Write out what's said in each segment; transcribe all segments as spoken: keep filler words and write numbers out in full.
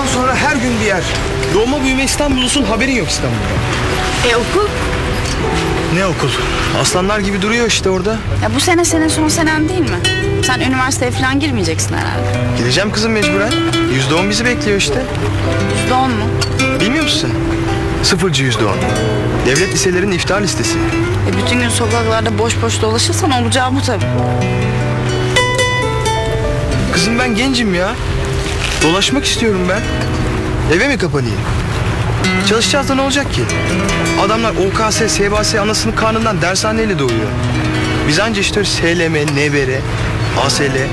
Bundan sonra her gün bir yer. Doğma büyüme İstanbullusun, haberin yok İstanbul'da. E okul? Ne okul? Aslanlar gibi duruyor işte orada. Ya bu sene senin son senen değil mi? Sen üniversiteye falan girmeyeceksin herhalde. Gideceğim kızım mecburen. Yüzde on bizi bekliyor işte. Yüzde on mu? Bilmiyor musun sen? Sıfırcı yüzde on. Devlet liselerinin iftar listesi. E bütün gün sokaklarda boş boş dolaşırsan olacağı bu tabii. Kızım ben gencim ya. Dolaşmak istiyorum ben. Eve mi kapanayım? Çalışacağız da ne olacak ki? Adamlar O K S, S B S anasının karnından dershaneyle doğuyor. Biz anca işte S L M, N B R, A S L.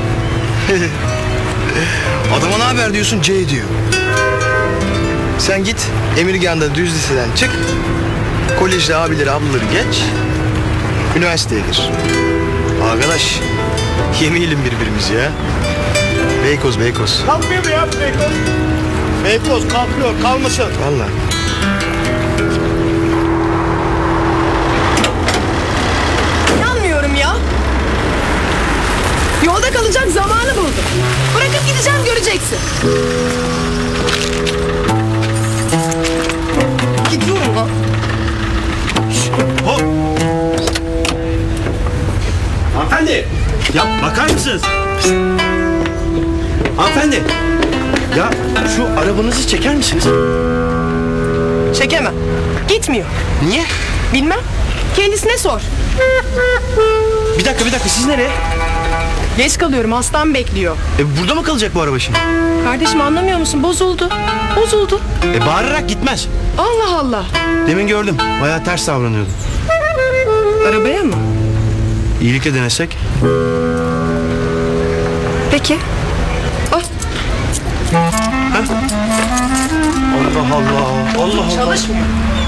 Adama ne haber diyorsun, C diyor. Sen git Emirgan'da düz liseden çık. Kolejde abileri ablaları geç. Üniversiteye gir. Arkadaş yemeyelim birbirimizi ya. Beykoz Beykoz. Kalkmıyor mu ya bu Beykoz? Beykoz kalkmıyor, kalmasın. Vallahi. İnanmıyorum ya. Yolda kalacak zamanı buldum. Bırakıp gideceğim, göreceksin. Gidiyorum lan. Hop. Hanımefendi. Ya bakar mısınız? Pişt. Hanımefendi. Ya şu arabanızı çeker misiniz? Çekemem. Gitmiyor. Niye? Bilmem. Kendisine sor. Bir dakika bir dakika siz nereye? Geç kalıyorum, hastam bekliyor. E, burada mı kalacak bu araba şimdi? Kardeşim anlamıyor musun? Bozuldu. Bozuldu. E, bağırarak gitmez. Allah Allah. Demin gördüm. Bayağı ters davranıyordu. Arabaya mı? İyilikle denesek. Peki. Al. Allah Allah. Allah Allah. Çalışmıyor.